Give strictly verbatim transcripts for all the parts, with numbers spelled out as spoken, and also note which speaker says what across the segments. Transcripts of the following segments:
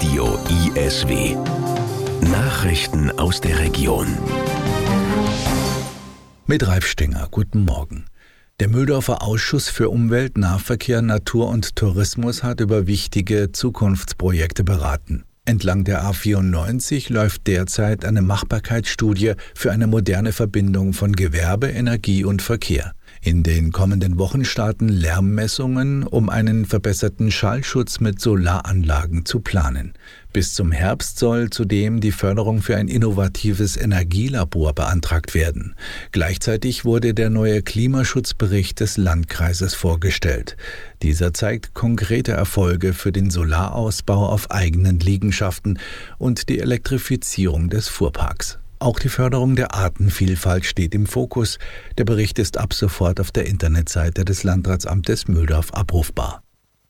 Speaker 1: Radio I S W. Nachrichten aus der Region.
Speaker 2: Mit Ralf Stinger, guten Morgen. Der Mühldorfer Ausschuss für Umwelt, Nahverkehr, Natur und Tourismus hat über wichtige Zukunftsprojekte beraten. Entlang der A vierundneunzig läuft derzeit eine Machbarkeitsstudie für eine moderne Verbindung von Gewerbe, Energie und Verkehr. In den kommenden Wochen starten Lärmmessungen, um einen verbesserten Schallschutz mit Solaranlagen zu planen. Bis zum Herbst soll zudem die Förderung für ein innovatives Energielabor beantragt werden. Gleichzeitig wurde der neue Klimaschutzbericht des Landkreises vorgestellt. Dieser zeigt konkrete Erfolge für den Solarausbau auf eigenen Liegenschaften und die Elektrifizierung des Fuhrparks. Auch die Förderung der Artenvielfalt steht im Fokus. Der Bericht ist ab sofort auf der Internetseite des Landratsamtes Mühldorf abrufbar.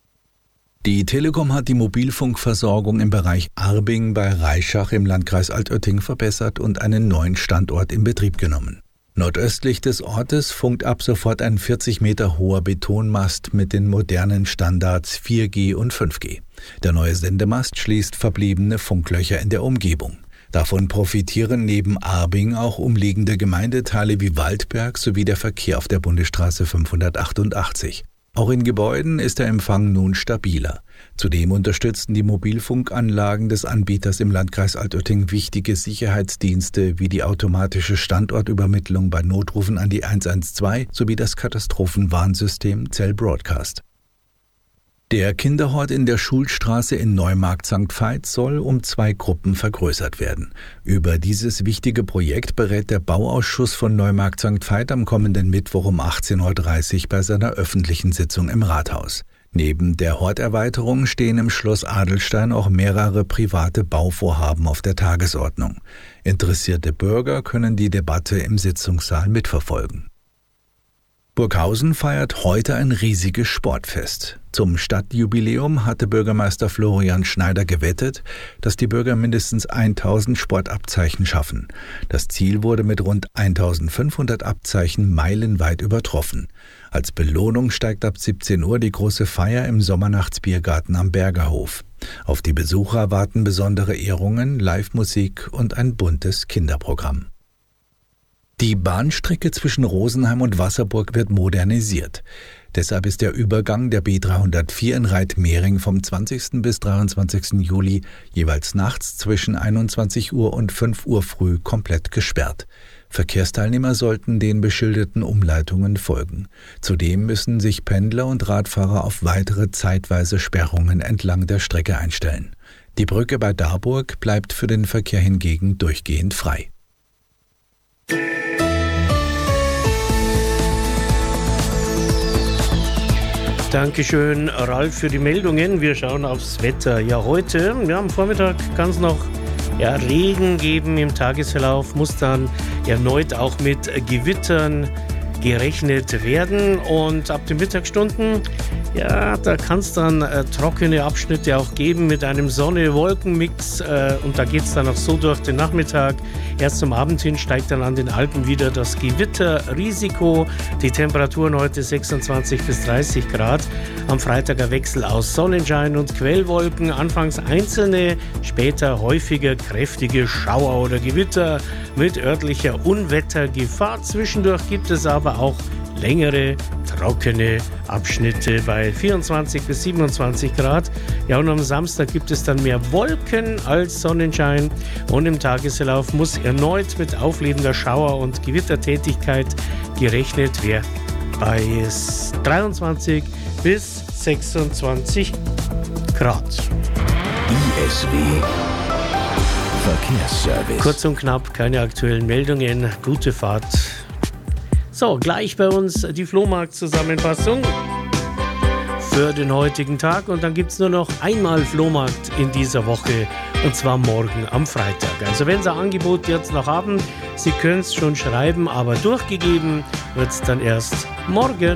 Speaker 2: Die Telekom hat die Mobilfunkversorgung im Bereich Arbing bei Reischach im Landkreis Altötting verbessert und einen neuen Standort in Betrieb genommen. Nordöstlich des Ortes funkt ab sofort ein vierzig Meter hoher Betonmast mit den modernen Standards vier G und fünf G. Der neue Sendemast schließt verbliebene Funklöcher in der Umgebung. Davon profitieren neben Arbing auch umliegende Gemeindeteile wie Waldberg sowie der Verkehr auf der Bundesstraße fünfhundertachtundachtzig. Auch in Gebäuden ist der Empfang nun stabiler. Zudem unterstützen die Mobilfunkanlagen des Anbieters im Landkreis Altötting wichtige Sicherheitsdienste wie die automatische Standortübermittlung bei Notrufen an die eins eins zwei sowie das Katastrophenwarnsystem Cell Broadcast. Der Kinderhort in der Schulstraße in Neumarkt Sankt Veit soll um zwei Gruppen vergrößert werden. Über dieses wichtige Projekt berät der Bauausschuss von Neumarkt Sankt Veit am kommenden Mittwoch um achtzehn Uhr dreißig bei seiner öffentlichen Sitzung im Rathaus. Neben der Horterweiterung stehen im Schloss Adelstein auch mehrere private Bauvorhaben auf der Tagesordnung. Interessierte Bürger können die Debatte im Sitzungssaal mitverfolgen. Burghausen feiert heute ein riesiges Sportfest. Zum Stadtjubiläum hatte Bürgermeister Florian Schneider gewettet, dass die Bürger mindestens tausend Sportabzeichen schaffen. Das Ziel wurde mit rund eintausendfünfhundert Abzeichen meilenweit übertroffen. Als Belohnung steigt ab siebzehn Uhr die große Feier im Sommernachtsbiergarten am Bergerhof. Auf die Besucher warten besondere Ehrungen, Live-Musik und ein buntes Kinderprogramm. Die Bahnstrecke zwischen Rosenheim und Wasserburg wird modernisiert. Deshalb ist der Übergang der B dreihundertvier in Reitmering vom zwanzigsten bis dreiundzwanzigsten Juli jeweils nachts zwischen einundzwanzig Uhr und fünf Uhr früh komplett gesperrt. Verkehrsteilnehmer sollten den beschilderten Umleitungen folgen. Zudem müssen sich Pendler und Radfahrer auf weitere zeitweise Sperrungen entlang der Strecke einstellen. Die Brücke bei Darburg bleibt für den Verkehr hingegen durchgehend frei.
Speaker 3: Dankeschön, Ralf, für die Meldungen. Wir schauen aufs Wetter. Ja, heute, ja, am Vormittag kann es noch ja, Regen geben im Tagesverlauf, muss dann erneut auch mit Gewittern gerechnet werden. Und ab den Mittagsstunden, ja, da kann es dann äh, trockene Abschnitte auch geben mit einem Sonne-Wolken-Mix. Äh, und da geht es dann auch so durch den Nachmittag. Erst zum Abend hin steigt dann an den Alpen wieder das Gewitterrisiko. Die Temperaturen heute sechsundzwanzig bis dreißig Grad. Am Freitag ein Wechsel aus Sonnenschein und Quellwolken. Anfangs einzelne, später häufiger kräftige Schauer oder Gewitter mit örtlicher Unwettergefahr. Zwischendurch gibt es aber auch längere, trockene Abschnitte bei vierundzwanzig bis siebenundzwanzig Grad. Ja, und am Samstag gibt es dann mehr Wolken als Sonnenschein. Und im Tagesverlauf muss erneut mit auflebender Schauer- und Gewittertätigkeit gerechnet werden. Bei dreiundzwanzig bis sechsundzwanzig Grad.
Speaker 1: I S W Verkehrsservice.
Speaker 3: Kurz und knapp, keine aktuellen Meldungen. Gute Fahrt. So, gleich bei uns die Flohmarkt-Zusammenfassung für den heutigen Tag. Und dann gibt es nur noch einmal Flohmarkt in dieser Woche, und zwar morgen am Freitag. Also wenn Sie ein Angebot jetzt noch haben, Sie können es schon schreiben, aber durchgegeben wird es dann erst morgen.